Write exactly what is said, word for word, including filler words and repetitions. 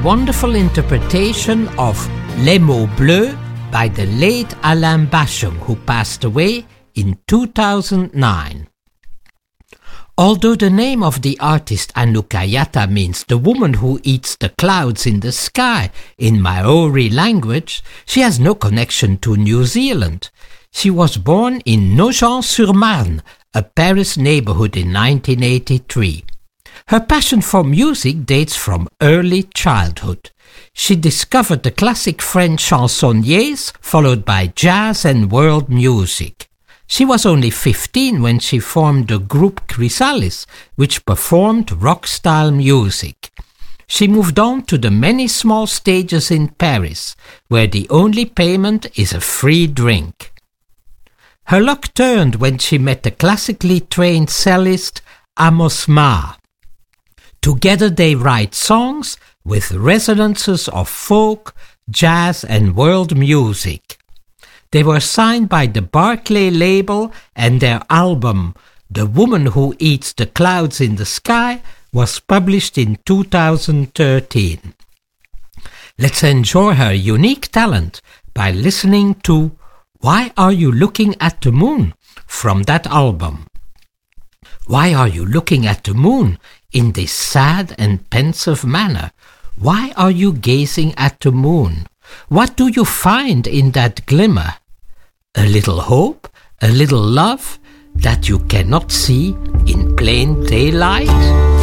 wonderful interpretation of Les Mots Bleus by the late Alain Bashung, who passed away in two thousand nine. Although the name of the artist Anukayata means the woman who eats the clouds in the sky in Maori language, she has no connection to New Zealand. She was born in Nogent-sur-Marne, a Paris neighborhood, in nineteen eighty-three. Her passion for music dates from early childhood. She discovered the classic French chansonniers, followed by jazz and world music. She was only fifteen when she formed the group Chrysalis, which performed rock-style music. She moved on to the many small stages in Paris, where the only payment is a free drink. Her luck turned when she met the classically trained cellist Amos Ma. Together they write songs with resonances of folk, jazz and world music. They were signed by the Barclay label, and their album, The Woman Who Eats the Clouds in the Sky, was published in two thousand thirteen. Let's enjoy her unique talent by listening to Why Are You Looking at the Moon from that album. Why are you looking at the moon in this sad and pensive manner? Why are you gazing at the moon? What do you find in that glimmer? A little hope, a little love that you cannot see in plain daylight?